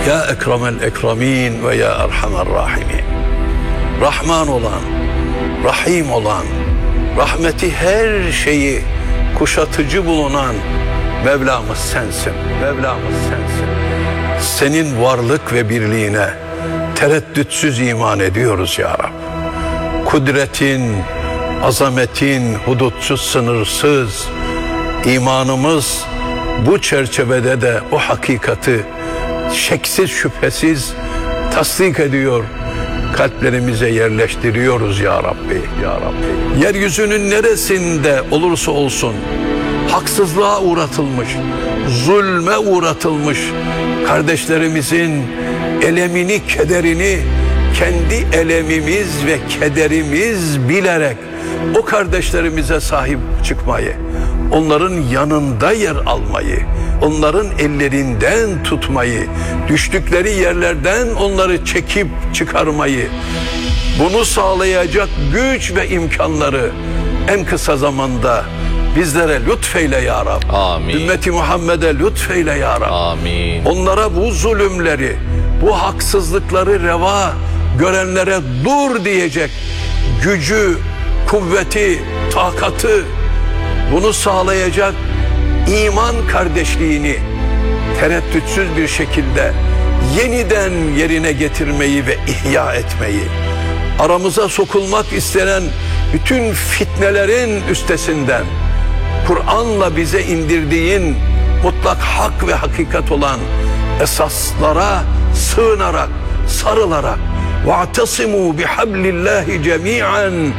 Ya ekremel ekremin ve ya erhamer rahimin. Rahman olan, Rahim olan, rahmeti her şeyi kuşatıcı bulunan Mevlamız sensin. Mevlamız sensin. Senin varlık ve birliğine tereddütsüz iman ediyoruz ya Rab. Kudretin, azametin hudutsuz, sınırsız. İmanımız bu çerçevede de o hakikati şeksiz şüphesiz tasdik ediyor. Kalplerimize yerleştiriyoruz ya Rabbi, ya Rabbi. Yeryüzünün neresinde olursa olsun haksızlığa uğratılmış, zulme uğratılmış kardeşlerimizin elemini, kederini kendi elemimiz ve kederimiz bilerek o kardeşlerimize sahip çıkmayı, onların yanında yer almayı, onların ellerinden tutmayı, düştükleri yerlerden onları çekip çıkarmayı, bunu sağlayacak güç ve imkanları en kısa zamanda bizlere lütfeyle ya Rab. Amin. Ümmeti Muhammed'e lütfeyle ya Rab. Amin. Onlara bu zulümleri, bu haksızlıkları reva görenlere dur diyecek gücü, kuvveti, takatı, bunu sağlayacak iman kardeşliğini tereddütsüz bir şekilde yeniden yerine getirmeyi ve ihya etmeyi, aramıza sokulmak istenen bütün fitnelerin üstesinden Kur'an'la bize indirdiğin mutlak hak ve hakikat olan esaslara sığınarak, sarılarak وَاَعْتَصِمُوا بِحَبْلِ اللّٰهِ جَمِيعًا,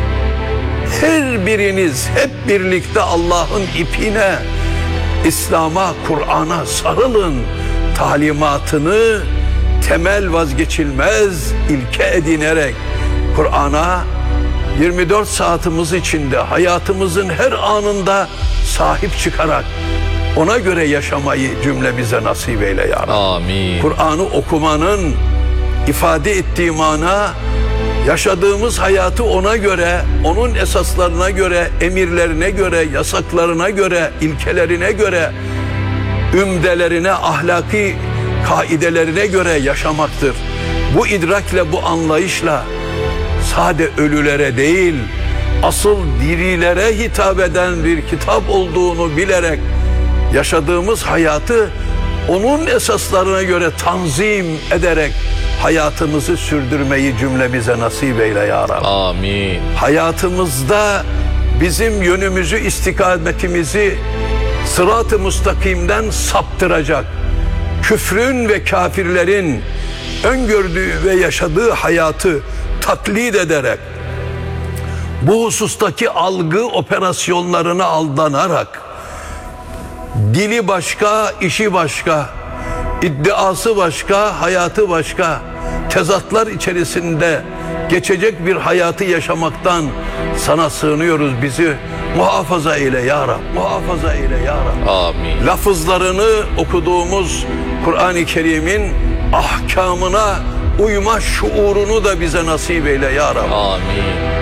her biriniz hep birlikte Allah'ın ipine, İslam'a, Kur'an'a sarılın talimatını temel, vazgeçilmez ilke edinerek Kur'an'a 24 saatimiz içinde hayatımızın her anında sahip çıkarak ona göre yaşamayı cümlemize nasip eyle ya Rabbi. Amin. Kur'an'ı okumanın ifade ettiği mana, yaşadığımız hayatı ona göre, onun esaslarına göre, emirlerine göre, yasaklarına göre, ilkelerine göre, ümdelerine, ahlaki kaidelerine göre yaşamaktır. Bu idrakle, bu anlayışla sade ölülere değil, asıl dirilere hitap eden bir kitap olduğunu bilerek yaşadığımız hayatı onun esaslarına göre tanzim ederek hayatımızı sürdürmeyi cümlemize nasip eyle ya Rabbi. Amin. Hayatımızda bizim yönümüzü, istikametimizi sırat-ı müstakimden saptıracak, küfrün ve kafirlerin öngördüğü ve yaşadığı hayatı taklit ederek, bu husustaki algı operasyonlarına aldanarak, dili başka, işi başka, iddiası başka, hayatı başka, tezatlar içerisinde geçecek bir hayatı yaşamaktan sana sığınıyoruz. Bizi muhafaza eyle ya Rab, muhafaza eyle ya Rab. Amin. Lafızlarını okuduğumuz Kur'an-ı Kerim'in ahkamına uyma şuurunu da bize nasip eyle ya Rab. Amin.